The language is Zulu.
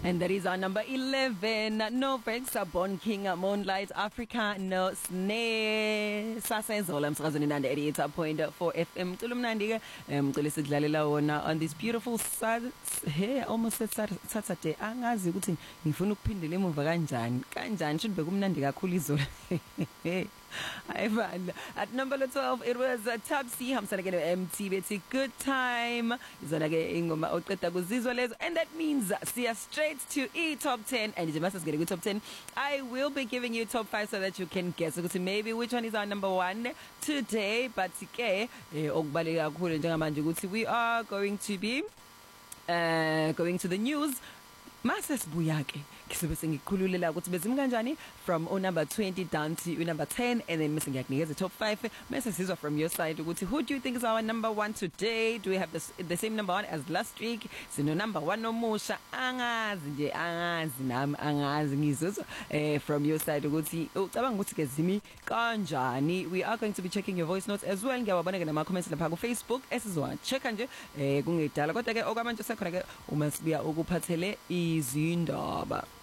And that is our number 11. No Vex, Born King, Moonlight, Africa, no Snare. Sasezola msakazweni nande 88.4 FM. Tulumnandi mcela sidlalela wona on this beautiful almost Saturday. Angazi ukuthi ngifuna ukuphindela emuva kanjani should be kumnandi kakhulu izolo. At number 12 it was Tabsi hamsana ke MT bethi good time izona ke ingoma oqeda kuzizwa lezo, and that means siya straight to top 10, and nje masasingene ku top 10 I will be giving you top 5 so that you can guess ukuthi maybe which one is our number 1 today. But ke okubaleka kakhulu njengamanje ukuthi we are going to be going to the news. Mase sibuya ke kisobe sengikhululela ukuthi bezimi kanjani from number 20 down to number 10, and then ngiyakunikeza top 5 mase sizwa from your side ukuthi who do you think is our number 1 today. Do we have the same number 1 as last week? Sino number 1 nomusha angazi nami angazi ngizozwa from your side ukuthi ucabanga ukuthi ke zimi kanjani. We are going to be checking your voice notes as well. Ngiyababona ke nama comments lapha ku Facebook esizwa check nje kungedala kodwa ke okwamanje sekhona ke uma sibuya ukuphathele izindaba.